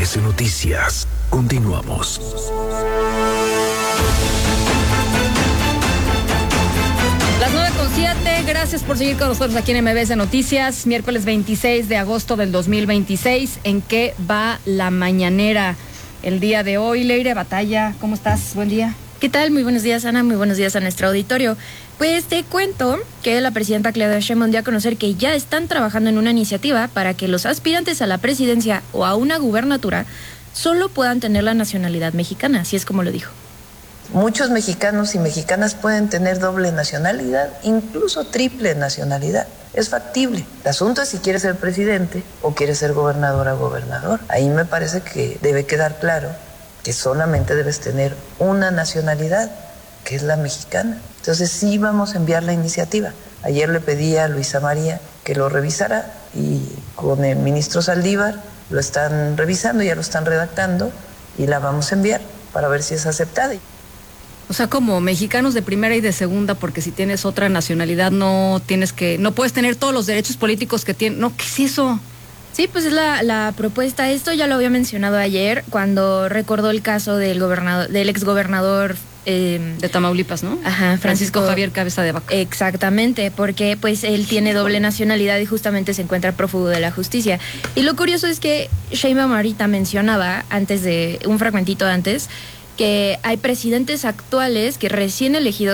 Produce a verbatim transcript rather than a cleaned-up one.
B C Noticias. Continuamos. Las nueve con siete, gracias por seguir con nosotros aquí en M B S Noticias, miércoles veintiséis de agosto del dos mil veintiséis. ¿En qué va la mañanera el día de hoy? Leire Batalla, ¿cómo estás? Buen día. ¿Qué tal? Muy buenos días, Ana. Muy buenos días a nuestro auditorio. Pues te cuento que la presidenta Claudia Sheinbaum dio a conocer que ya están trabajando en una iniciativa para que los aspirantes a la presidencia o a una gubernatura solo puedan tener la nacionalidad mexicana, así es como lo dijo. Muchos mexicanos y mexicanas pueden tener doble nacionalidad, incluso triple nacionalidad. Es factible. El asunto es si quieres ser presidente o quieres ser gobernadora o gobernador. Ahí me parece que debe quedar claro que solamente debes tener una nacionalidad, que es la mexicana. Entonces sí vamos a enviar la iniciativa. Ayer le pedí a Luisa María que lo revisara y con el ministro Saldívar lo están revisando, ya lo están redactando y la vamos a enviar para ver si es aceptada. O sea, como mexicanos de primera y de segunda, porque si tienes otra nacionalidad no tienes que, no puedes tener todos los derechos políticos que tienes. No, ¿qué es eso? Sí, pues es la, la propuesta. Esto ya lo había mencionado ayer cuando recordó el caso del gobernador, del exgobernador eh, de Tamaulipas, ¿no? Ajá, Francisco, Francisco Javier Cabeza de Vaca. Exactamente, porque pues él tiene doble nacionalidad y justamente se encuentra prófugo de la justicia. Y lo curioso es que Sheinbaum ahorita mencionaba antes de un fragmentito antes que hay presidentes actuales que recién elegidos